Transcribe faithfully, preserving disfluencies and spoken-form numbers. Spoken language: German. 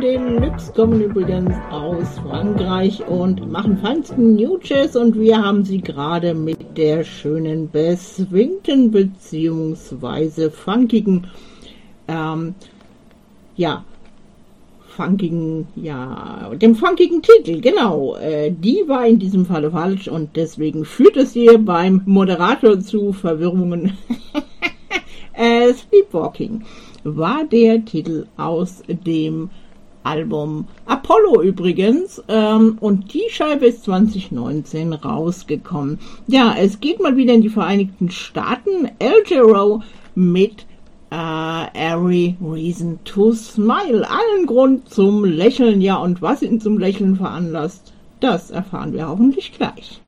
Deluxe kommen übrigens aus Frankreich und machen feinsten New Jazz und wir haben sie gerade mit der schönen beswingten beziehungsweise funkigen, ähm, ja, funkigen, ja, dem funkigen Titel, genau, äh, die war in diesem Falle falsch und deswegen führt es hier beim Moderator zu Verwirrungen. äh, Sleepwalking war der Titel aus dem Album Apollo übrigens, ähm, und die Scheibe ist zwanzig neunzehn rausgekommen. Ja, es geht mal wieder in die Vereinigten Staaten. El Giro mit Uh, Every Reason to Smile. Allen Grund zum Lächeln, ja, und was ihn zum Lächeln veranlasst, das erfahren wir hoffentlich gleich.